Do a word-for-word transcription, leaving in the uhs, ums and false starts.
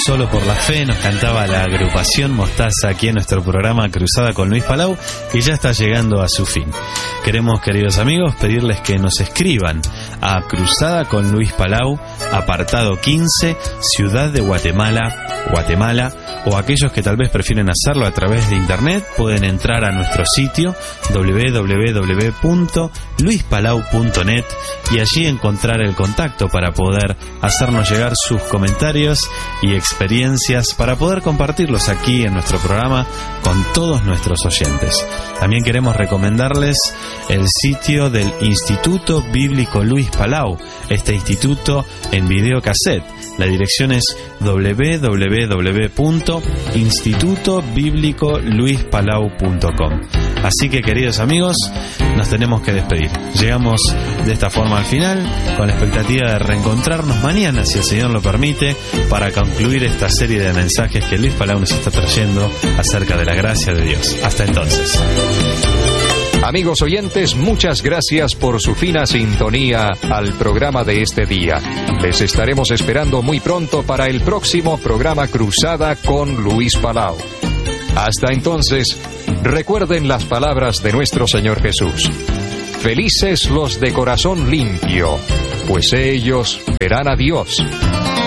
Solo por la Fe, nos cantaba la agrupación Mostaza aquí en nuestro programa Cruzada con Luis Palau, que ya está llegando a su fin. Queremos, queridos amigos, pedirles que nos escriban a Cruzada con Luis Palau, apartado quince, Ciudad de Guatemala, Guatemala, o aquellos que tal vez prefieren hacerlo a través de internet, pueden entrar a nuestro sitio doble u doble u doble u punto luis palau punto net y allí encontrar el contacto para poder hacernos llegar sus comentarios y experiencias para poder compartirlos aquí en nuestro programa con todos nuestros oyentes. También queremos recomendarles el sitio del Instituto Bíblico Luis Palau, este instituto en videocassette. La dirección es doble u doble u doble u punto instituto bíblico luis palau punto com. Así que, queridos amigos, nos tenemos que despedir. Llegamos de esta forma al final, con la expectativa de reencontrarnos mañana, si el Señor lo permite, para concluir esta serie de mensajes que Luis Palau nos está trayendo acerca de la gracia de Dios. Hasta entonces. Amigos oyentes, muchas gracias por su fina sintonía al programa de este día. Les estaremos esperando muy pronto para el próximo programa Cruzada con Luis Palau. Hasta entonces, recuerden las palabras de nuestro Señor Jesús. Felices los de corazón limpio, pues ellos verán a Dios.